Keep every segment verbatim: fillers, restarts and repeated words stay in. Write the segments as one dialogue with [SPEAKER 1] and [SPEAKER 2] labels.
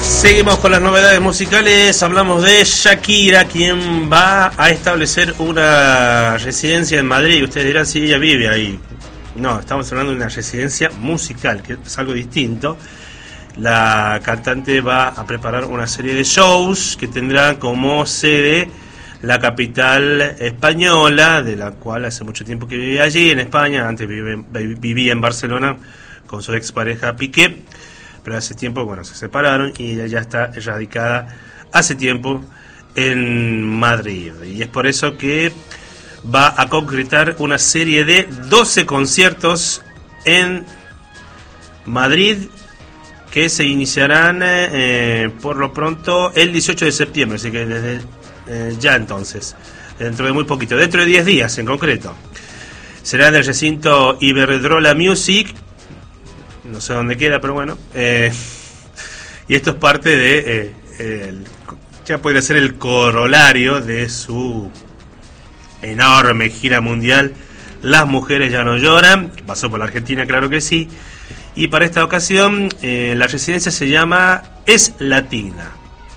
[SPEAKER 1] Seguimos con las novedades musicales. Hablamos de Shakira, quien va a establecer una residencia en Madrid. Ustedes dirán si ella vive ahí. No, estamos hablando de una residencia musical, que es algo distinto. La cantante va a preparar una serie de shows que tendrá como sede la capital española, de la cual hace mucho tiempo que vive allí, en España. Antes vive, vivía en Barcelona con su expareja Piqué, pero hace tiempo, bueno, se separaron y ella ya está radicada hace tiempo en Madrid. Y es por eso que va a concretar una serie de doce conciertos en Madrid que se iniciarán eh, por lo pronto el dieciocho de septiembre, así que desde eh, ya entonces, dentro de muy poquito, dentro de diez días en concreto. Será en el recinto Iberdrola Music, no sé dónde queda, pero bueno, eh, y esto es parte de, eh, el, ya puede ser el corolario de su enorme gira mundial, Las Mujeres Ya No Lloran, que pasó por la Argentina, claro que sí, y para esta ocasión eh, la residencia se llama Es Latina,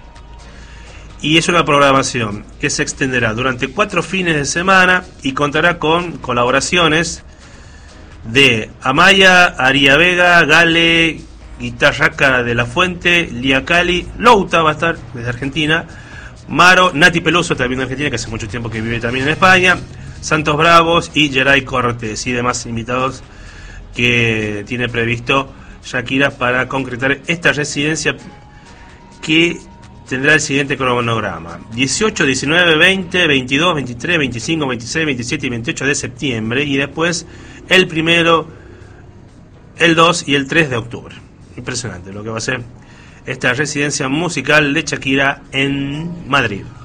[SPEAKER 1] y es una programación que se extenderá durante cuatro fines de semana y contará con colaboraciones de Amaya, Aria Vega, Gale, Guitarraca de la Fuente, Lia Cali, Louta va a estar desde Argentina, Maro, Nati Peluso también de Argentina, que hace mucho tiempo que vive también en España, Santos Bravos y Geray Cortés y demás invitados que tiene previsto Shakira para concretar esta residencia, que tendrá el siguiente cronograma: dieciocho, diecinueve, veinte, veintidós, veintitrés, veinticinco, veintiséis, veintisiete y veintiocho de septiembre, y después el primero, el dos y el tres de octubre. Impresionante lo que va a ser esta residencia musical de Shakira en Madrid.